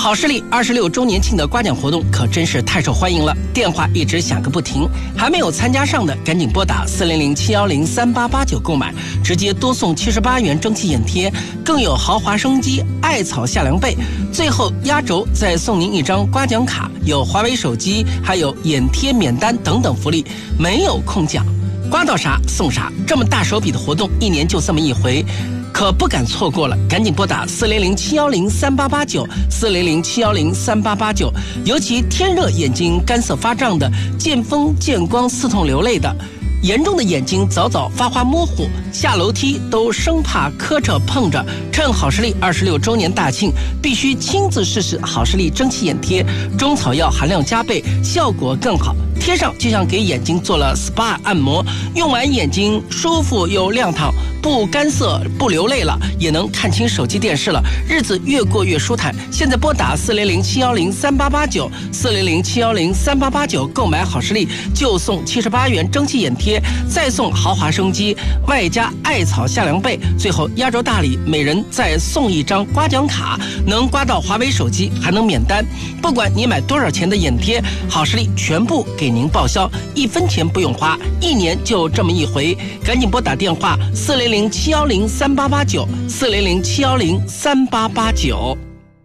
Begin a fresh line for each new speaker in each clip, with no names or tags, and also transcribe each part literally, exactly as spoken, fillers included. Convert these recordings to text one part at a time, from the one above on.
好视力二十六周年庆的刮奖活动可真是太受欢迎了，电话一直响个不停，还没有参加上的赶紧拨打四零零七幺零三八八九购买，直接多送七十八元蒸汽眼贴，更有豪华升级艾草夏凉被，最后压轴再送您一张刮奖卡，有华为手机，还有眼贴免单等等福利，没有空奖，刮到啥送啥，这么大手笔的活动一年就这么一回，可不敢错过了，赶紧拨打四零零七幺零三八八九，四零零七幺零三八八九。尤其天热眼睛干涩发胀的，见风见光刺痛流泪的，严重的眼睛早早发花模糊，下楼梯都生怕磕着碰着。趁好视力二十六周年大庆，必须亲自试试好视力蒸汽眼贴，中草药含量加倍，效果更好。贴上就像给眼睛做了 S P A 按摩，用完眼睛舒服又亮堂，不干涩不流泪了，也能看清手机电视了，日子越过越舒坦。现在拨打四零零七幺零三八八九，四零零七幺零三八八九购买好视力就送七十八元蒸汽眼贴，再送豪华升级，外加艾草夏凉被，最后压轴大礼，每人再送一张刮奖卡，能刮到华为手机，还能免单。不管你买多少钱的眼贴，好视力全部给您报销，一分钱不用花，一年就这么一回，赶紧拨打电话四零零七幺零三八八九，四零零七幺零三八八九。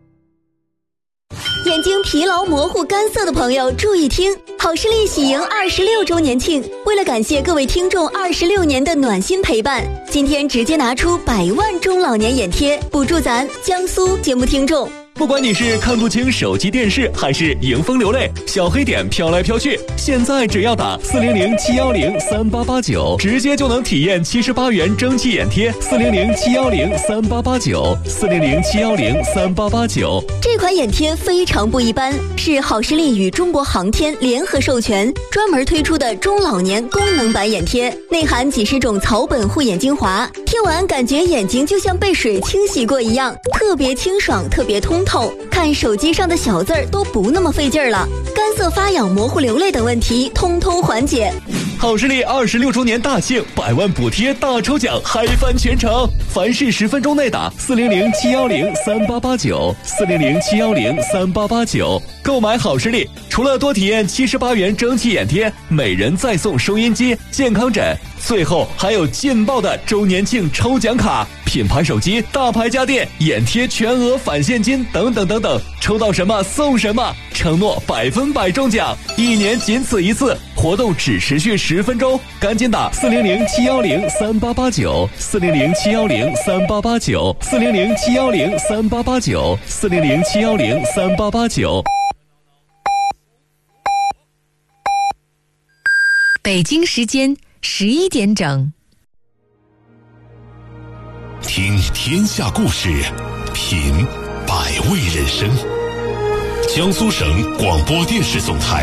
眼睛疲劳模糊干涩的朋友注意听，好视力喜迎二十六周年庆，为了感谢各位听众二十六年的暖心陪伴，今天直接拿出百万中老年眼贴补助咱江苏节目听众。
不管你是看不清手机电视，还是迎风流泪，小黑点飘来飘去，现在只要打四零零七幺零三八八九，直接就能体验七十八元蒸汽眼贴。四零零七幺零三八八九，四零零七幺零三八八九。
这款眼贴非常不一般，是好视力与中国航天联合授权，专门推出的中老年功能版眼贴，内含几十种草本护眼精华，贴完感觉眼睛就像被水清洗过一样，特别清爽，特别通透，看手机上的小字儿都不那么费劲儿了，干涩发痒模糊流泪等问题通通缓解。
好视力二十六周年大庆，百万补贴大抽奖，嗨翻全城！凡是十分钟内打四零零七幺零三八八九，四零零七幺零三八八九，购买好视力，除了多体验七十八元蒸汽眼贴，每人再送收音机、健康枕，最后还有劲爆的周年庆抽奖卡。品牌手机、大牌家电、眼贴全额返现金等等等等，抽到什么送什么，承诺百分百中奖，一年仅此一次，活动只持续十分钟，赶紧打四零零七幺零三八八九，四零零七幺零三八八九，四零零七幺零三八八九，四零零七幺零三八八九。
北京时间十一点整。
听天下故事，品百味人生。江苏省广播电视总台